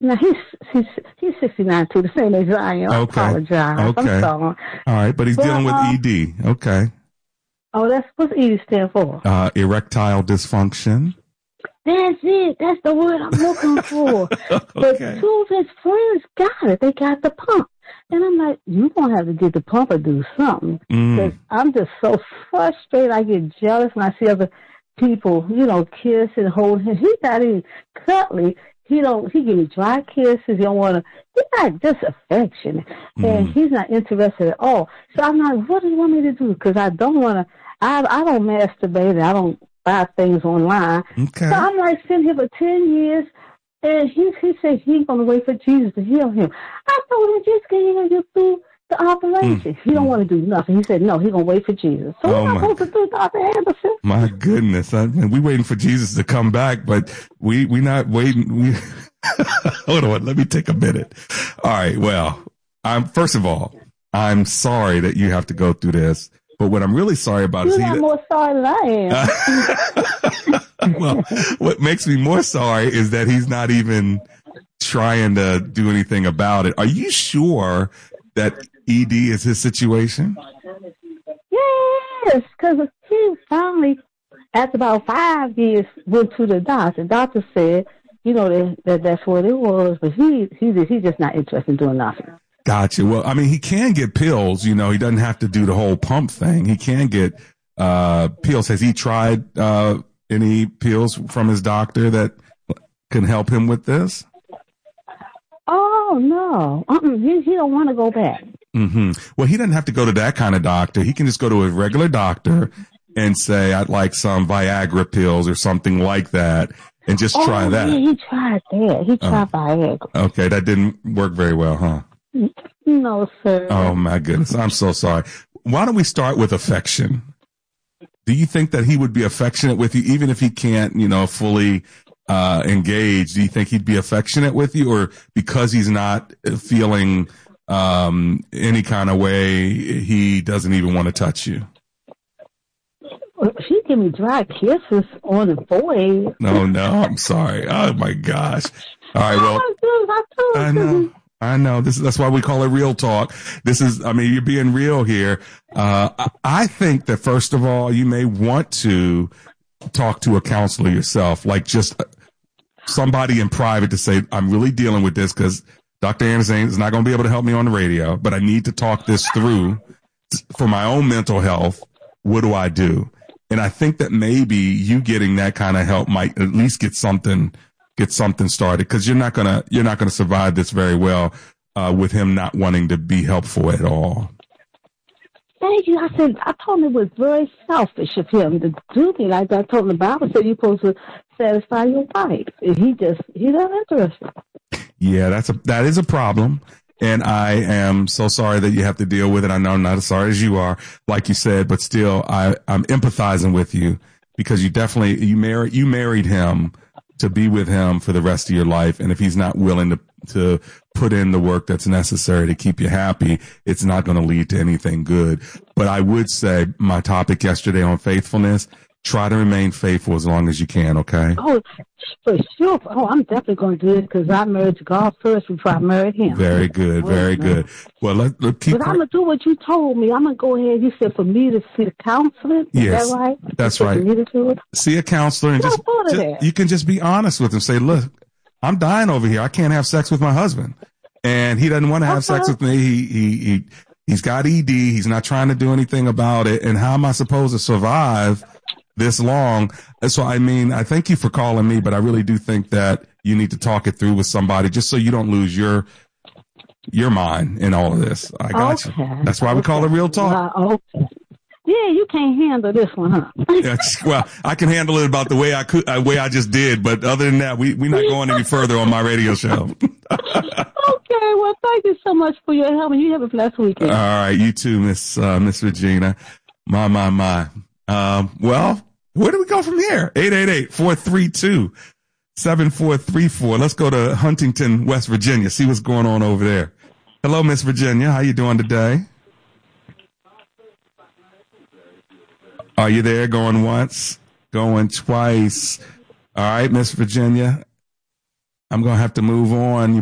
Now he's he's 69 too, the same age I am. I apologize. Okay. I'm sorry. All right, but he's dealing with ED. Okay. Oh, that's what's ED stand for? Erectile dysfunction. That's it. That's the word I'm looking for. But two of his friends got it. They got the pump. And I'm like, you're going to have to get the pump or do something. Because I'm just so frustrated. I get jealous when I see other people, kiss and hold him. He's not even cuddly. He give me dry kisses. He don't want to. He's not just affectionate. And he's not interested at all. So I'm like, what do you want me to do? Because I don't want to. I don't masturbate. I don't buy things online. Okay. So I'm like sitting here for 10 years, and he said he's going to wait for Jesus to heal him. I told him, just get you through the operation. He don't want to do nothing. He said, no, he's going to wait for Jesus. So what am I supposed to do, Dr. Anderson? My goodness. We waiting for Jesus to come back, but we not waiting. Hold on. Let me take a minute. All right. Well, first of all, I'm sorry that you have to go through this. But what I'm really sorry about is you're more sorry than I am. Well, what makes me more sorry is that he's not even trying to do anything about it. Are you sure that ED is his situation? Yes, because he finally, after about 5 years, went to the doctor. The doctor said, that's what it was, but he's just not interested in doing nothing. Gotcha. Well, I mean, he can get pills. He doesn't have to do the whole pump thing. He can get pills. Has he tried any pills from his doctor that can help him with this? Oh, no. He don't want to go back. Mm-hmm. Well, he doesn't have to go to that kind of doctor. He can just go to a regular doctor and say, I'd like some Viagra pills or something like that, and just try that. Yeah, he tried that. He tried Viagra. Okay, that didn't work very well, huh? No, sir. Oh, my goodness. I'm so sorry. Why don't we start with affection? Do you think that he would be affectionate with you, even if he can't, fully engage? Do you think he'd be affectionate with you, or because he's not feeling any kind of way, he doesn't even want to touch you? She give me dry kisses on the forehead. No, I'm sorry. Oh, my gosh. All right, well, I know. That's why we call it real talk. You're being real here. I think that first of all, you may want to talk to a counselor yourself, like just somebody in private to say, I'm really dealing with this because Dr. Anderson is not going to be able to help me on the radio, but I need to talk this through for my own mental health. What do I do? And I think that maybe you getting that kind of help might at least get something started, because you're not gonna survive this very well with him not wanting to be helpful at all. Thank you. I told him it was very selfish of him to do me like that. I told him the Bible said you're supposed to satisfy your wife. And he's not interested. Yeah, that is a problem. And I am so sorry that you have to deal with it. I know I'm not as sorry as you are, like you said, but still I'm empathizing with you, because you married him to be with him for the rest of your life. And if he's not willing to put in the work that's necessary to keep you happy, it's not going to lead to anything good. But I would say my topic yesterday on faithfulness, try to remain faithful as long as you can, okay? Oh, for sure. Oh, I'm definitely going to do it, because I married God first before I married him. Very good, very good. Well, let's keep. But I'm going to do what you told me. I'm going to go ahead. You said for me to see the counselor. Yes, is that right? That's right. For me to do it? See a counselor and just you can just be honest with him. Say, look, I'm dying over here. I can't have sex with my husband, and he doesn't want to have sex with me. He's got ED. He's not trying to do anything about it. And how am I supposed to survive this long? So, I thank you for calling me, but I really do think that you need to talk it through with somebody, just so you don't lose your mind in all of this. I got you. That's why we call it real talk. Okay. Yeah, you can't handle this one, huh? Yeah, well, I can handle it about the way I just did, but other than that, we're not going any further on my radio show. Okay, well, thank you so much for your help, and you have a blessed weekend. All right, you too, Miss Regina. My. Well, where do we go from here? 888-432-7434. Let's go to Huntington, West Virginia. See what's going on over there. Hello, Miss Virginia. How you doing today? Are you there? Going once, going twice. All right, Miss Virginia. I'm going to have to move on.